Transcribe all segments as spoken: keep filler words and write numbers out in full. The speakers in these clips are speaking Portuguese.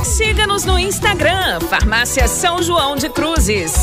Siga-nos no Instagram, Farmácia São João de Cruzes.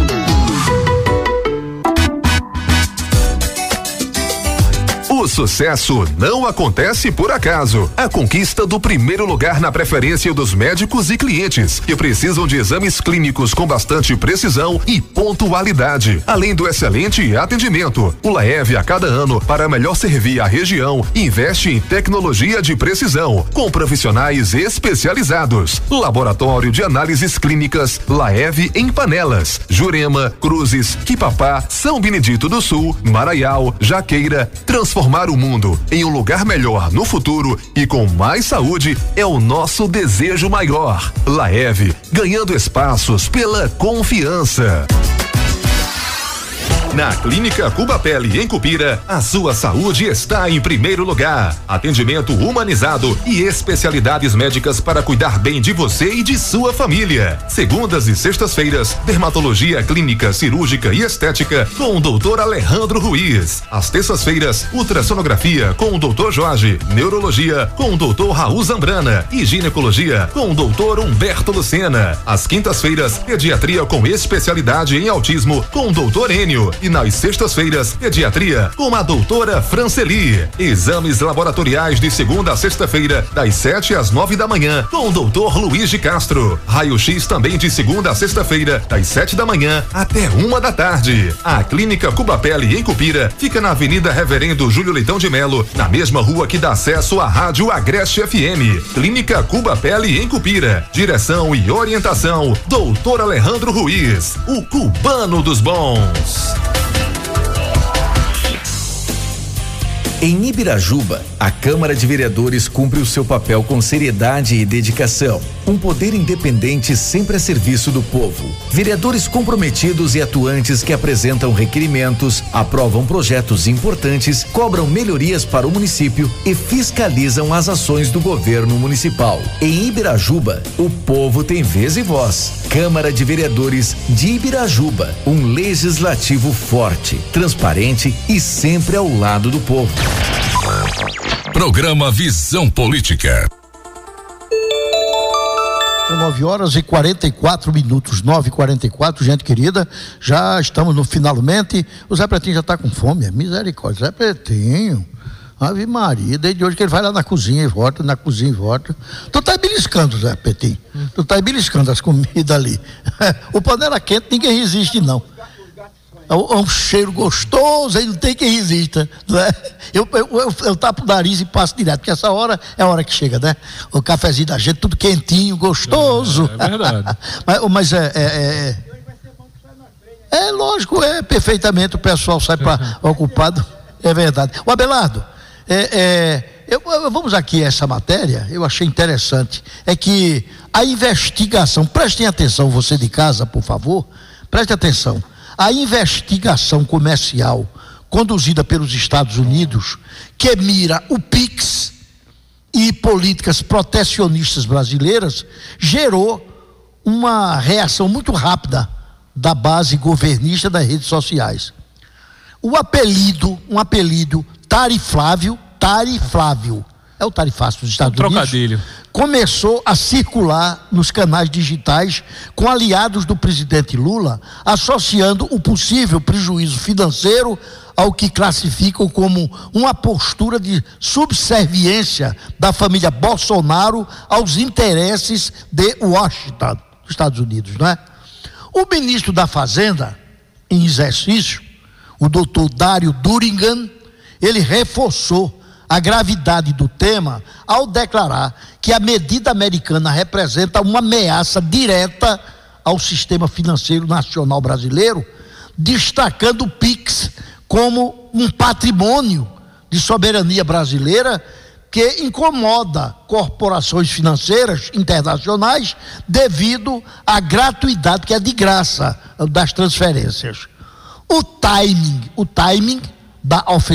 O sucesso não acontece por acaso. A conquista do primeiro lugar na preferência dos médicos e clientes que precisam de exames clínicos com bastante precisão e pontualidade, além do excelente atendimento. O Laev, a cada ano, para melhor servir a região, investe em tecnologia de precisão, com profissionais especializados. Laboratório de análises clínicas Laev em Panelas, Jurema, Cruzes, Quipapá, São Benedito do Sul, Maraial, Jaqueira. Transformar o mundo em um lugar melhor no futuro e com mais saúde é o nosso desejo maior. Laev, ganhando espaços pela confiança. Na Clínica Cuba Pele, em Cupira, a sua saúde está em primeiro lugar. Atendimento humanizado e especialidades médicas para cuidar bem de você e de sua família. Segundas e sextas-feiras, dermatologia clínica, cirúrgica e estética com o doutor Alejandro Ruiz. Às terças-feiras, ultrassonografia com o doutor Jorge, neurologia com o doutor Raul Zambrana e ginecologia com o doutor Humberto Lucena. Às quintas-feiras, pediatria com especialidade em autismo com o doutor Enio. E nas sextas-feiras, pediatria com a doutora Franceli. Exames laboratoriais de segunda a sexta-feira, das sete às nove da manhã, com o doutor Luiz de Castro. Raio-X também de segunda a sexta-feira, das sete da manhã até uma da tarde. A Clínica Cuba Pele, em Cupira, fica na Avenida Reverendo Júlio Leitão de Melo, na mesma rua que dá acesso à Rádio Agreste F M. Clínica Cuba Pele, em Cupira. Direção e orientação, doutor Alejandro Ruiz, o cubano dos bons. Em Ibirajuba, a Câmara de Vereadores cumpre o seu papel com seriedade e dedicação. Um poder independente sempre a serviço do povo. Vereadores comprometidos e atuantes que apresentam requerimentos, aprovam projetos importantes, cobram melhorias para o município e fiscalizam as ações do governo municipal. Em Ibirajuba, o povo tem vez e voz. Câmara de Vereadores de Ibirajuba, um legislativo forte, transparente e sempre ao lado do povo. Programa Visão Política. São nove horas e quarenta e quatro minutos, nove e quarenta e quatro, gente querida, já estamos no finalmente. O Zé Pretinho já está com fome, é misericórdia. Zé Pretinho, Ave Maria, desde hoje que ele vai lá na cozinha e volta, na cozinha e volta. Tu tá beliscando, Zé Pretinho, hum. tu tá beliscando as comidas ali. O panela quente ninguém resiste não. É um cheiro gostoso, aí não tem quem resista, não é? Eu, eu, eu, eu tapo o nariz e passo direto, porque essa hora é a hora que chega, né? O cafezinho da gente, tudo quentinho, gostoso. É, é verdade. mas mas é, é, é, é lógico, é perfeitamente, o pessoal sai para ocupado, é verdade. O Abelardo, é, é, eu, eu, vamos aqui a essa matéria, eu achei interessante, é que a investigação, prestem atenção você de casa, por favor, preste atenção. A investigação comercial conduzida pelos Estados Unidos, que mira o Pix e políticas protecionistas brasileiras, gerou uma reação muito rápida da base governista das redes sociais. O apelido, um apelido tariflável, tariflável, é o tarifaço dos Estados um Unidos, trocadilho. Começou a circular nos canais digitais com aliados do presidente Lula, associando o possível prejuízo financeiro ao que classificam como uma postura de subserviência da família Bolsonaro aos interesses de Washington, dos Estados Unidos, não é? O ministro da Fazenda, em exercício, o doutor Dário Duringan, ele reforçou a gravidade do tema ao declarar que a medida americana representa uma ameaça direta ao sistema financeiro nacional brasileiro, destacando o Pix como um patrimônio de soberania brasileira que incomoda corporações financeiras internacionais devido à gratuidade, que é de graça, das transferências. O timing, o timing da ofensiva